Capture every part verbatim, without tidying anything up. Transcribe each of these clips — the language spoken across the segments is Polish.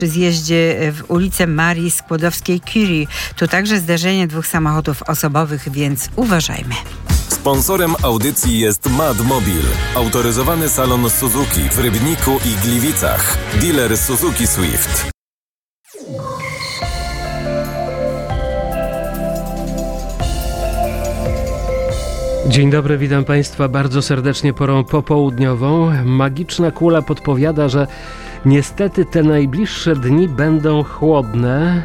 Przy zjeździe w ulicę Marii Skłodowskiej-Curie. Tu także zdarzenie dwóch samochodów osobowych, więc uważajmy. Sponsorem audycji jest Madmobil, autoryzowany salon Suzuki w Rybniku i Gliwicach. Dealer Suzuki Swift. Dzień dobry, witam Państwa bardzo serdecznie porą popołudniową. Magiczna kula podpowiada, że niestety te najbliższe dni będą chłodne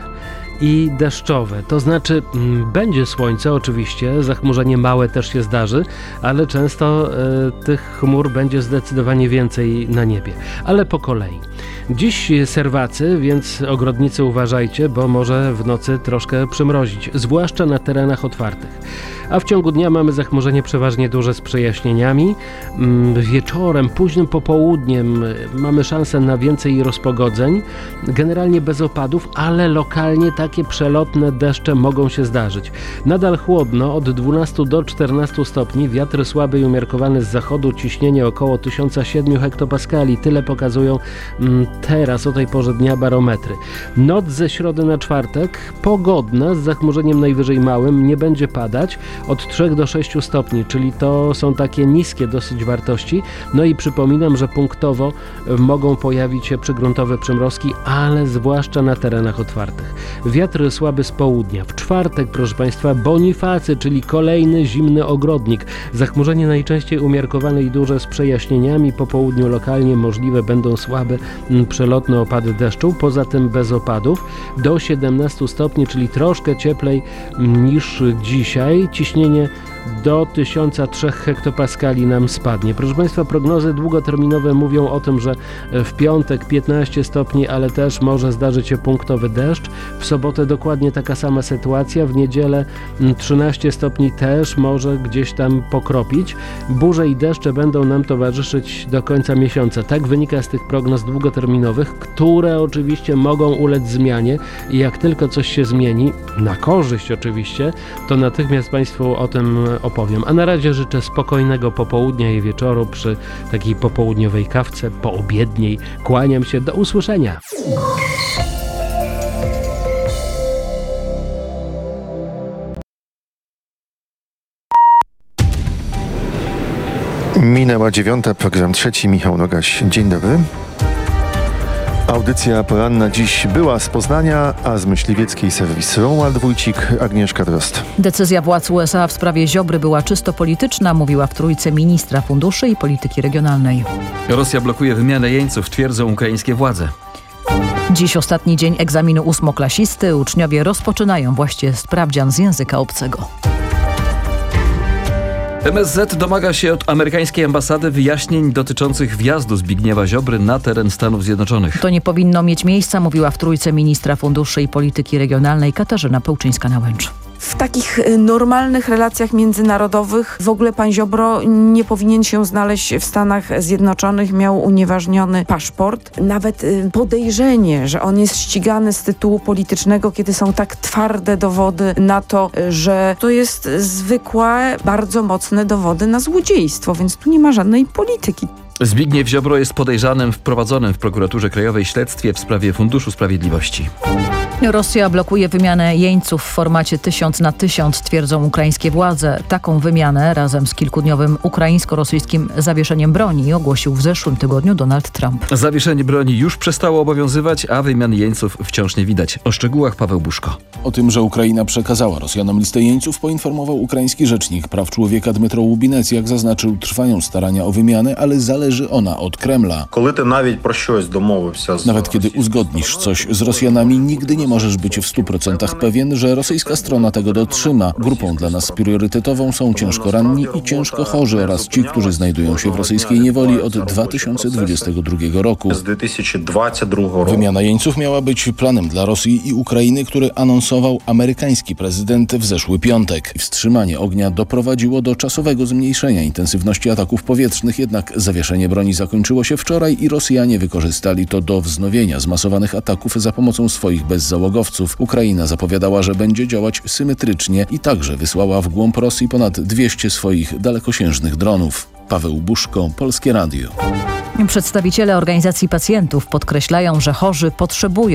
i deszczowe. To znaczy m, będzie słońce oczywiście, zachmurzenie małe też się zdarzy, ale często e, tych chmur będzie zdecydowanie więcej na niebie. Ale po kolei. Dziś serwacy, więc ogrodnicy uważajcie, bo może w nocy troszkę przymrozić, zwłaszcza na terenach otwartych. A w ciągu dnia mamy zachmurzenie przeważnie duże z przejaśnieniami. Wieczorem, późnym popołudniem mamy szansę na więcej rozpogodzeń. Generalnie bez opadów, ale lokalnie takie przelotne deszcze mogą się zdarzyć. Nadal chłodno, od dwunastu do czternastu stopni. Wiatr słaby i umiarkowany z zachodu, ciśnienie około tysiąc siedem hektopaskali. Tyle pokazują teraz o tej porze dnia barometry. Noc ze środy na czwartek pogodna, z zachmurzeniem najwyżej małym, nie będzie padać. Od trzech do sześciu stopni, czyli to są takie niskie dosyć wartości. No i przypominam, że punktowo mogą pojawić się przygruntowe przymrozki, ale zwłaszcza na terenach otwartych. Wiatr słaby z południa. W czwartek, proszę Państwa, Bonifacy, czyli kolejny zimny ogrodnik. Zachmurzenie najczęściej umiarkowane i duże z przejaśnieniami. Po południu lokalnie możliwe będą słabe, przelotne opady deszczu. Poza tym bez opadów. Do siedemnastu stopni, czyli troszkę cieplej niż dzisiaj. Ciśnienie do tysiąca trzech hektopaskali nam spadnie. Proszę Państwa, prognozy długoterminowe mówią o tym, że w piątek piętnaście stopni, ale też może zdarzyć się punktowy deszcz. W sobotę dokładnie taka sama sytuacja. W niedzielę trzynaście stopni też może gdzieś tam pokropić. Burze i deszcze będą nam towarzyszyć do końca miesiąca. Tak wynika z tych prognoz długoterminowych, które oczywiście mogą ulec zmianie i jak tylko coś się zmieni, na korzyść oczywiście, to natychmiast Państwu o tym opowiem. A na razie życzę spokojnego popołudnia i wieczoru przy takiej popołudniowej kawce, poobiedniej. Kłaniam się, do usłyszenia. Minęła dziewiąta, program trzeci, Michał Nogaś. Dzień dobry. Audycja poranna dziś była z Poznania, a z Myśliwieckiej serwis Romuald Wójcik, Agnieszka Drozd. Decyzja władz U S A w sprawie Ziobry była czysto polityczna, mówiła w trójce ministra funduszy i polityki regionalnej. Rosja blokuje wymianę jeńców, twierdzą ukraińskie władze. Dziś ostatni dzień egzaminu ósmoklasisty. Uczniowie rozpoczynają właśnie sprawdzian z języka obcego. M S Z domaga się od amerykańskiej ambasady wyjaśnień dotyczących wjazdu Zbigniewa Ziobry na teren Stanów Zjednoczonych. To nie powinno mieć miejsca, mówiła w trójce ministra funduszy i polityki regionalnej Katarzyna Pełczyńska-Nałęcz. W takich normalnych relacjach międzynarodowych w ogóle pan Ziobro nie powinien się znaleźć w Stanach Zjednoczonych. Miał unieważniony paszport. Nawet podejrzenie, że on jest ścigany z tytułu politycznego, kiedy są tak twarde dowody na to, że to jest zwykłe, bardzo mocne dowody na złodziejstwo, więc tu nie ma żadnej polityki. Zbigniew Ziobro jest podejrzanym w prowadzonym w prokuraturze krajowej śledztwie w sprawie Funduszu Sprawiedliwości. Rosja blokuje wymianę jeńców w formacie tysiąc na tysiąc, twierdzą ukraińskie władze. Taką wymianę razem z kilkudniowym ukraińsko-rosyjskim zawieszeniem broni ogłosił w zeszłym tygodniu Donald Trump. Zawieszenie broni już przestało obowiązywać, a wymian jeńców wciąż nie widać. O szczegółach Paweł Buszko. O tym, że Ukraina przekazała Rosjanom listę jeńców, poinformował ukraiński rzecznik praw człowieka Dmytro Łubinec. Jak zaznaczył, trwają starania o wymianę, ale zależy ona od Kremla. Nawet kiedy uzgodnisz coś z Rosjanami, nigdy nie możesz być w stu procentach pewien, że rosyjska strona tego dotrzyma. Grupą dla nas priorytetową są ciężko ranni i ciężko chorzy oraz ci, którzy znajdują się w rosyjskiej niewoli od dwa tysiące dwudziestego drugiego roku. Wymiana jeńców miała być planem dla Rosji i Ukrainy, który anonsował amerykański prezydent w zeszły piątek. Wstrzymanie ognia doprowadziło do czasowego zmniejszenia intensywności ataków powietrznych, jednak zawieszenie broni zakończyło się wczoraj i Rosjanie wykorzystali to do wznowienia zmasowanych ataków za pomocą swoich bezzałogowców. Ukraina zapowiadała, że będzie działać symetrycznie i także wysłała w głąb Rosji ponad dwieście swoich dalekosiężnych dronów. Paweł Buszko, Polskie Radio. Przedstawiciele organizacji pacjentów podkreślają, że chorzy potrzebują